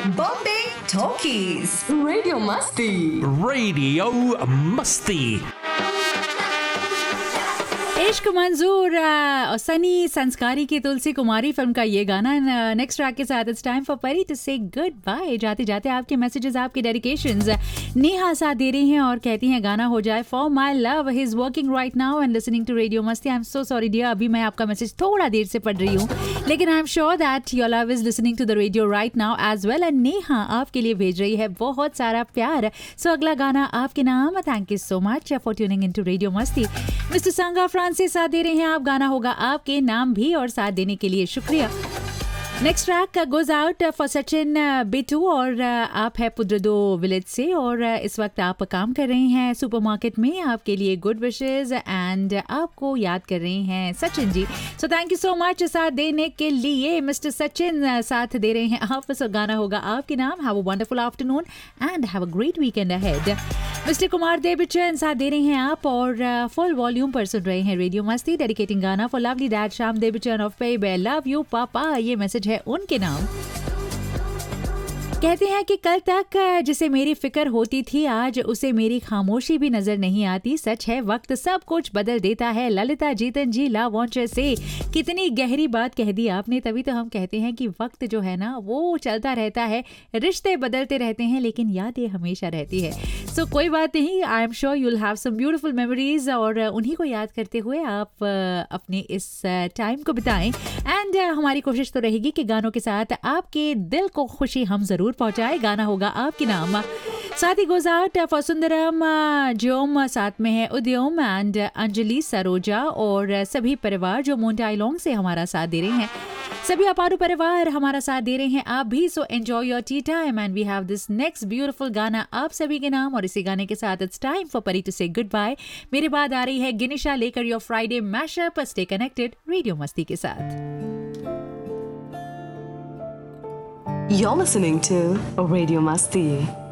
Bombay Talkies. Radio Masti. Radio Musty. इश्क मंजूर और सनी संस्कारी की तुलसी कुमारी फिल्म का ये गाना नेक्स्ट ट्रैक के साथ इट्स टाइम फॉर परी टू से गुड बाय। जाते जाते आपके मैसेजेस, आपके डेडिकेशंस नेहा साथ दे रही हैं और कहती हैं गाना हो जाए for my love, he is working right now and listening to radio मस्ती। I am so sorry dear, अभी मैं आपका मैसेज थोड़ा देर से पढ़ रही हूँ, लेकिन I am sure that your love is listening to the radio right now as well. And Neha आपके लिए भेज रही है बहुत सारा प्यार। सो अगला गाना आपके नाम। Thank you so much for tuning in to radio मस्ती। मिस्टर संगा फ्रांस से साथ दे रहे हैं आप, गाना होगा आपके नाम भी और साथ देने के लिए शुक्रिया। Next track goes out for Sachin Bittu और आप है पुद्रदो विलेज से और इस वक्त आप काम कर रहे हैं सुपरमार्केट में। आपके लिए गुड विशेस एंड आपको याद कर रहे हैं Sachin ji. So thank you so much साथ देने के लिए मिस्टर सचिन। साथ दे रहे हैं आप, सो गाना होगा आपके नाम। Have a wonderful afternoon and have a great weekend ahead. Mister Kumar Devchand साथ दे रहे हैं आप और फुल वॉल्यूम पर सुन रहे हैं रेडियो मस्ती। डेडिकेटिंग गाना for lovely dad Shyam Devchand of पे लव यू पापा। ये मैसेज है उनके नाम। कहते हैं कि कल तक जिसे मेरी फिक्र होती थी आज उसे मेरी खामोशी भी नजर नहीं आती। सच है वक्त सब कुछ बदल देता है। ललिता जीतन जी लावॉन्चर से। कितनी गहरी बात कह दी आपने, तभी तो हम कहते हैं कि वक्त जो है ना वो चलता रहता है, रिश्ते बदलते रहते हैं लेकिन यादें हमेशा रहती है। सो कोई बात नहीं, I am sure you will have some beautiful memories और उन्हीं को याद करते हुए आप अपने इस टाइम को बिताएं। एंड हमारी कोशिश तो रहेगी कि गानों के साथ आपके दिल को खुशी हम जरूर पहुंचाए। गाना होगा आपके नाम। साथ he goes out for Sundaram जोम, साथ में है उद्यम एंड अंजलि सरोजा और सभी परिवार जो मोन्टाइलोंग से हमारा साथ दे रहे हैं। सभी अपारू परिवार हमारा साथ दे रहे हैं आप भी। So enjoy your T time and we have this next beautiful गाना आप सभी के नाम और इसी गाने के साथ इट्स टाइम फॉर परी टू से गुड बाय। मेरे बाद आ रही है गिनिशा लेकर your Friday mashup. Stay connected radio मस्ती के साथ। You're listening to Radio Masti.